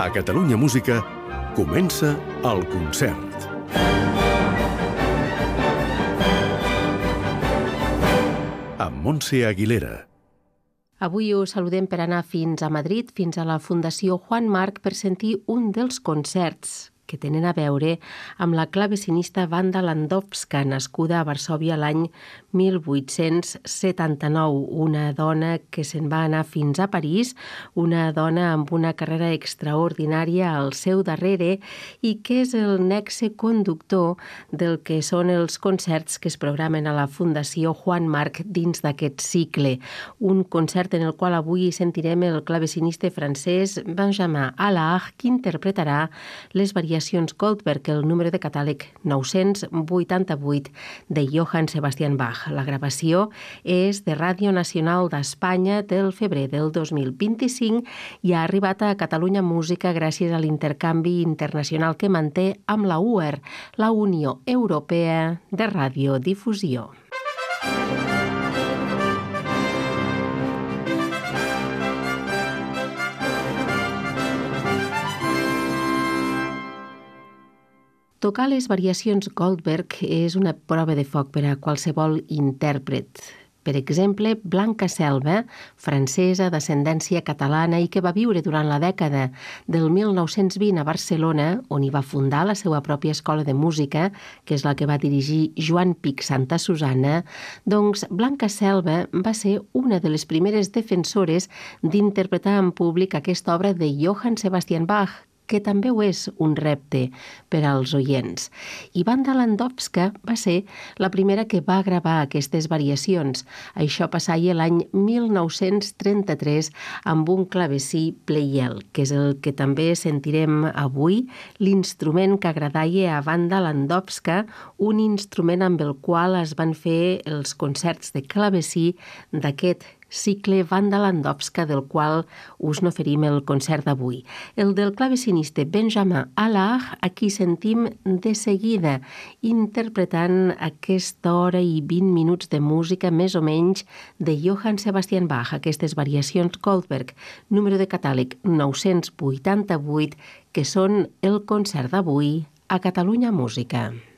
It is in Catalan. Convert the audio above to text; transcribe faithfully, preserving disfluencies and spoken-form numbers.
A Catalunya Música comença el concert. Amb Montse Aguilera. Avui us saludem per anar fins a Madrid, fins a la Fundació Juan March, per sentir un dels concerts que tenen a veure amb la clavecinista Wanda Landowska, nascuda a Varsòvia l'any mil vuit-cents setanta-nou, una dona que se'n va anar fins a París, una dona amb una carrera extraordinària al seu darrere i que és el nexe conductor del que són els concerts que es programen a la Fundació Juan March dins d'aquest cicle. Un concert en el qual avui sentirem el clavecinista francès Benjamin Allard, que interpretarà les variacions Goldberg, el número de catàleg nou-cents vuitanta-vuit de Johann Sebastian Bach. La gravació és de Ràdio Nacional d'Espanya del febrer del dos mil vint-i-cinc i ha arribat a Catalunya Música gràcies a l'intercanvi internacional que manté amb la U E R, la Unió Europea de Radiodifusió. Tocar les variacions Goldberg és una prova de foc per a qualsevol intèrpret. Per exemple, Blanca Selva, francesa d'ascendència catalana i que va viure durant la dècada del mil nou-cents vint a Barcelona, on hi va fundar la seva pròpia escola de música, que és la que va dirigir Joan Pich Santa Susanna, doncs Blanca Selva va ser una de les primeres defensores d'interpretar en públic aquesta obra de Johann Sebastian Bach, que també ho és un repte per als oients. I Wanda Landowska va ser la primera que va gravar aquestes variacions. Això passaria l'any mil nou-cents trenta-tres amb un clavecí Pleyel, que és el que també sentirem avui, l'instrument que agradaria a Wanda Landowska, un instrument amb el qual es van fer els concerts de clavecí d'aquest cicle Wanda Landowska, del qual us n'oferim el concert d'avui. El del clavecinista Benjamin Allard, aquí sentim de seguida, interpretant aquesta hora i vint minuts de música més o menys de Johann Sebastian Bach, aquestes variacions Goldberg, número de catàleg nou-cents vuitanta-vuit, que són el concert d'avui a Catalunya Música.